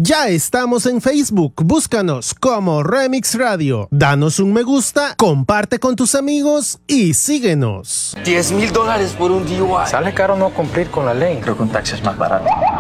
Ya estamos en Facebook, búscanos como Remix Radio. Danos un me gusta, comparte con tus amigos y síguenos. $10,000 por un DUI. Sale caro no cumplir con la ley. Pero con taxi es más barato.